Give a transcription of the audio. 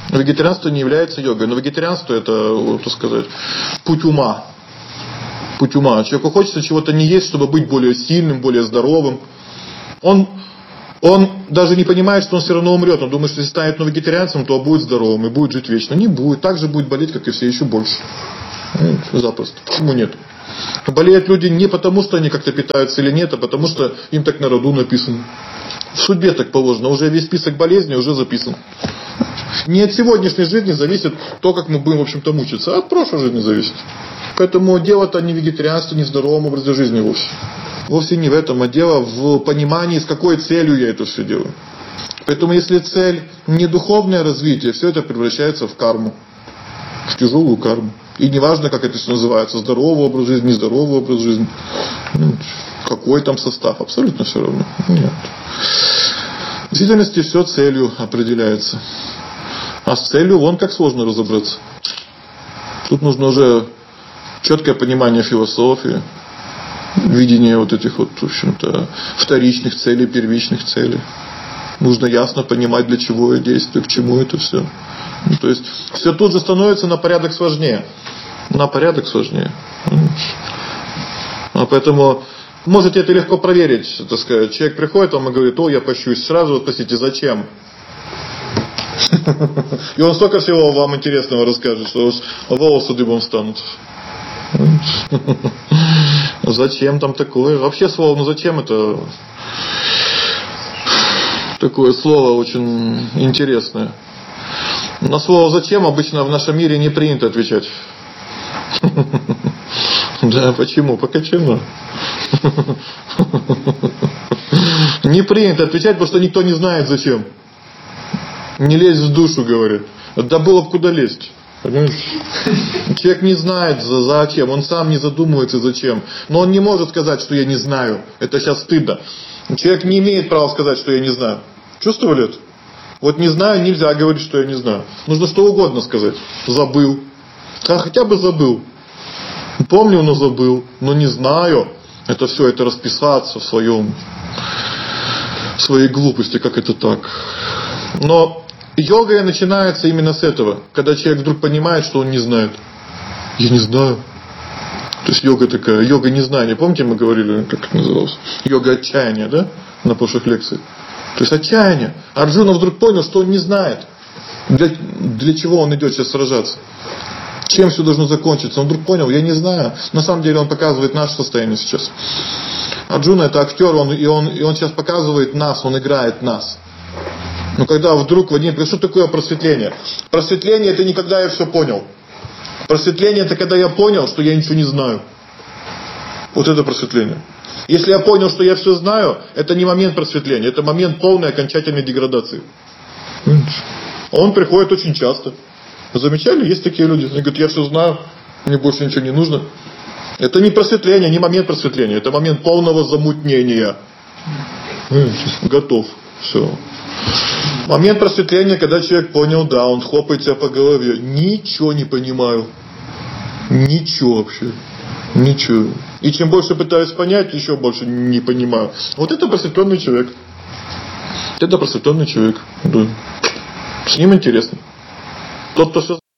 Вегетарианство не является йогой, но вегетарианство это, так сказать, путь ума. Путь ума. Человеку хочется чего-то не есть, чтобы быть более сильным, более здоровым. Он даже не понимает, что он все равно умрет. Он думает, что если станет вегетарианцем, то будет здоровым и будет жить вечно. Не будет. Так же будет болеть, как и все, еще больше. Запросто. Почему нет? Болеют люди не потому, что они как-то питаются или нет, а потому, что им так на роду написано. В судьбе так положено. Уже весь список болезней уже записан. Не от сегодняшней жизни зависит то, как мы будем, в общем-то, мучиться, а от прошлой жизни зависит. Поэтому дело-то не в вегетарианстве, не в здоровом образе жизни вовсе. Вовсе не в этом, а дело в понимании, с какой целью я это все делаю. Поэтому если цель не духовное развитие, все это превращается в карму. В тяжелую карму. И неважно, как это все называется, здоровый образ жизни, нездоровый образ жизни. Какой там состав, абсолютно все равно. Нет. В действительности все целью определяется. А с целью вон как сложно разобраться. Тут нужно уже четкое понимание философии, видение вот этих вот, в общем-то, вторичных целей, первичных целей. Нужно ясно понимать, для чего я действую, к чему это все. То есть все тут же становится на порядок сложнее. На порядок сложнее. Поэтому можете это легко проверить, так сказать. Человек приходит вам и говорит: я пощусь. Сразу спросите: зачем? И он столько всего вам интересного расскажет, что волосы дыбом станут. Зачем там такое? Вообще слово зачем это такое слово очень интересное. На слово зачем обычно в нашем мире не принято отвечать. Да, почему? Почему? Не принято отвечать, потому что никто не знает зачем. Не лезь в душу, говорит. Да было бы куда лезть. Понимаешь? Человек не знает зачем, он сам не задумывается зачем. Но он не может сказать, что я не знаю. Это сейчас стыдно. Человек не имеет права сказать, что я не знаю. Чувствовали это? Вот не знаю, нельзя говорить, что я не знаю. Нужно что угодно сказать. Забыл. Хотя бы забыл. Помню, но забыл. Но не знаю. Это все, это расписаться в своей глупости, как это так. Но йога начинается именно с этого. Когда человек вдруг понимает, что он не знает. Я не знаю. То есть йога такая, йога незнания. Помните, мы говорили, как это называлось? Йога отчаяния, да? На прошлых лекциях. То есть отчаяние. Арджуна вдруг понял, что он не знает. Для чего он идет сейчас сражаться. Чем все должно закончиться. Он вдруг понял, я не знаю. На самом деле он показывает наше состояние сейчас. Арджуна это актер, и он сейчас показывает нас, он играет нас. Но когда вдруг в один... Что такое просветление? Просветление это не когда я все понял. Просветление это когда я понял, что я ничего не знаю. Вот это просветление. Если я понял, что я все знаю, это не момент просветления, это момент полной окончательной деградации. Он приходит очень часто. Вы замечали, есть такие люди, они говорят: я все знаю, мне больше ничего не нужно. Это не просветление, не момент просветления, это момент полного замутнения. Готов. Все. Момент просветления, когда человек понял, да, он хлопает себя по голове. Ничего не понимаю. Ничего вообще. Ничего. И чем больше пытаюсь понять, еще больше не понимаю. Вот это просветленный человек. Это просветленный человек. Да. С ним интересно. Тот, кто все